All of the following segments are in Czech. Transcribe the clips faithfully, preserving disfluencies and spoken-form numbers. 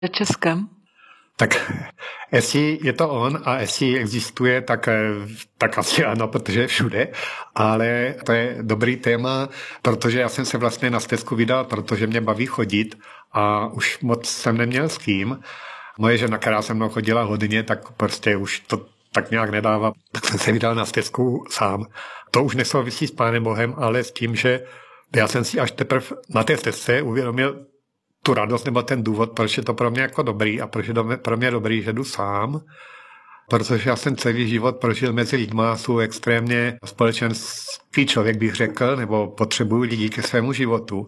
Českem? Tak jestli je to on a jestli existuje, tak, tak asi ano, protože je všude, ale to je dobrý téma, protože já jsem se vlastně na stezku vydal, protože mě baví chodit a už moc jsem neměl s kým. Moje žena, která se mnou chodila hodně, tak prostě už to tak nějak nedává, tak jsem se vydal na stezku sám. To už nesouvisí s Pánem Bohem, ale s tím, že já jsem si až teprve na té stezce uvědomil tu radost nebo ten důvod, proč je to pro mě jako dobrý a proč je to pro mě dobrý, že jdu sám, protože já jsem celý život prožil mezi lidma, jsou extrémně společenský člověk, bych řekl, nebo potřebuju lidí ke svému životu.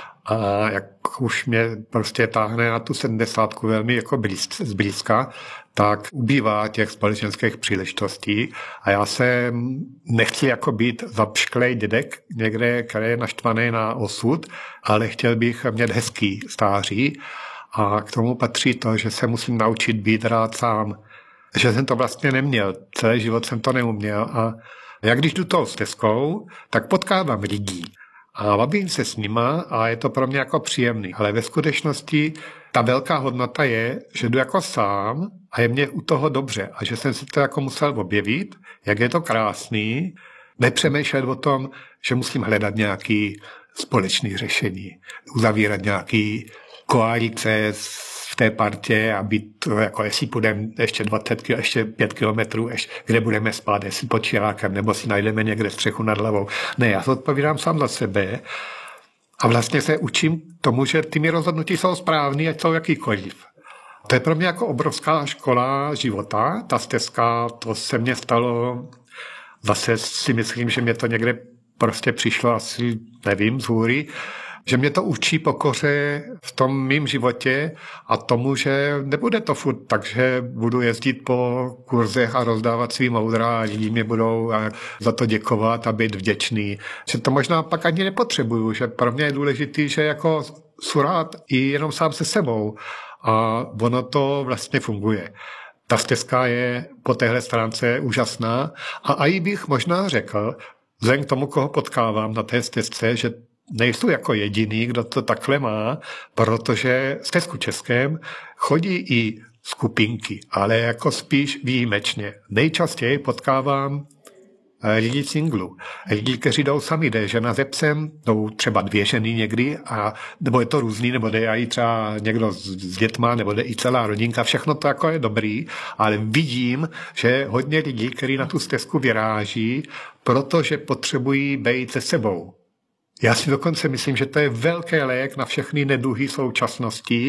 A jak už mě prostě táhne na tu sedmdesátku velmi jako blíz, zblízka, tak ubývá těch společenských příležitostí a já se nechci jako být zapšklej dědek někde, který je naštvaný na osud, ale chtěl bych mít hezký stáří a k tomu patří to, že se musím naučit být rád sám. Že jsem to vlastně neměl, celý život jsem to neuměl a jak když jdu tou stezkou, tak potkávám lidí. A bavím se s nima a je to pro mě jako příjemný. Ale ve skutečnosti ta velká hodnota je, že jdu jako sám a je mě u toho dobře. A že jsem si to jako musel objevit, jak je to krásný, nepřemýšlet o tom, že musím hledat nějaký společný řešení, uzavírat nějaký koalice v té partě a být to jako, jestli půjdeme ještě dvacet kil, ještě pět kilometrů, ještě, kde budeme spát, jestli pod čirákem, nebo si najdeme někde střechu nad hlavou. Ne, já to odpovídám sám za sebe a vlastně se učím tomu, že ty mý rozhodnutí jsou správný, ať jsou jakýkoliv. To je pro mě jako obrovská škola života, ta stezka, to se mně stalo, zase si myslím, že mě to někde prostě přišlo asi, nevím, z hůry, že mě to učí pokoře v tom mým životě a tomu, že nebude to furt tak, že budu jezdit po kurzech a rozdávat svý moudra a lidi mě budou za to děkovat a být vděčný. Že to možná pak ani nepotřebuju, že pro mě je důležitý, že jako jsou rád i jenom sám se sebou a ono to vlastně funguje. Ta stezka je po téhle stránce úžasná a i bych možná řekl, vzhledem k tomu, koho potkávám na té stezce, že nejsou jako jediný, kdo to takhle má, protože v stezku Českém chodí i skupinky, ale jako spíš výjimečně. Nejčastěji potkávám lidi singlu. Lidi, kteří jdou sami, jde žena se psem, jdou třeba dvě ženy někdy, a, nebo je to různý, nebo jde i třeba někdo s, s dětma, nebo jde i celá rodinka, všechno to jako je dobrý, ale vidím, že hodně lidí, kteří na tu stezku vyráží, protože potřebují být se sebou. Já si dokonce myslím, že to je velký lék na všechny neduhy současnosti,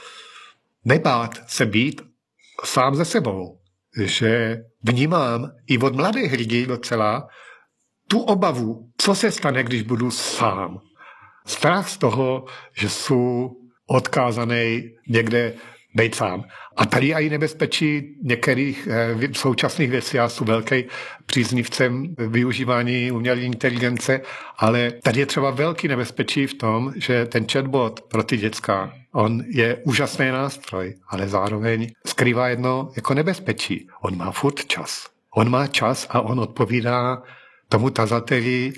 nebát se být sám ze sebou. Že vnímám i od mladých lidí docela tu obavu, co se stane, když budu sám. Strach z toho, že jsou odkázaný někde být sám. A tady je i nebezpečí některých eh, současných věcí. Já jsem velký příznivcem využívání umělé inteligence, ale tady je třeba velký nebezpečí v tom, že ten chatbot pro ty děcka, on je úžasný nástroj, ale zároveň skrývá jedno jako nebezpečí. On má furt čas. On má čas a on odpovídá tomu tazateli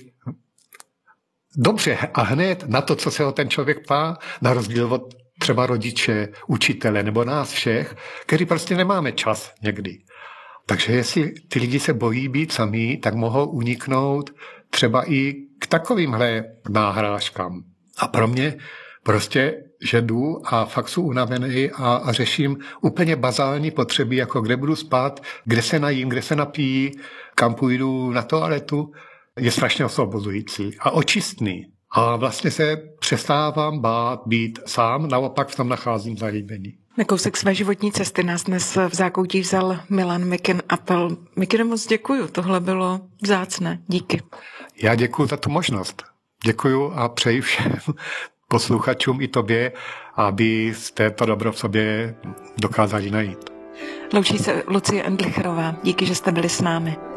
dobře a hned na to, co se ho ten člověk ptá, na rozdíl od třeba rodiče, učitele nebo nás všech, kteří prostě nemáme čas někdy. Takže jestli ty lidi se bojí být sami, tak mohou uniknout třeba i k takovýmhle náhrážkám. A pro mě prostě, že jdu a fakt jsou unavený a, a řeším úplně bazální potřeby, jako kde budu spát, kde se najím, kde se napíjí, kam půjdu na toaletu, je strašně osvobozující a očistný. A vlastně se přestávám bát být sám, naopak v tom nacházím zalíbení. Na kousek své životní cesty nás dnes v zákoutí vzal Milan Mikin-Appel. Mikine, moc děkuju, tohle bylo vzácné, díky. Já děkuju za tu možnost. Děkuju a přeji všem posluchačům i tobě, abyste to dobro v sobě dokázali najít. Loučí se Lucie Endlicherová, díky, že jste byli s námi.